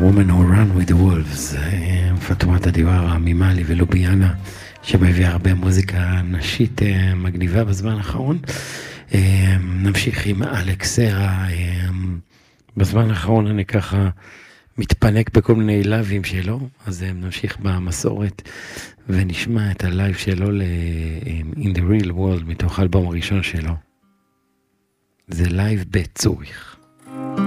Woman Who Run With The Wolves, פטומת הדיואר, מימלי ולוביאנה, שמביאה הרבה מוזיקה נשית מגניבה בזמן האחרון. נמשיך עם אלכסרה. בזמן האחרון אני ככה מתפנק בכל מיני לייבים שלו, אז נמשיך במסורת ונשמע את הלייב שלו In The Real World מתוך האלבום הראשון שלו. זה לייב בצוריך.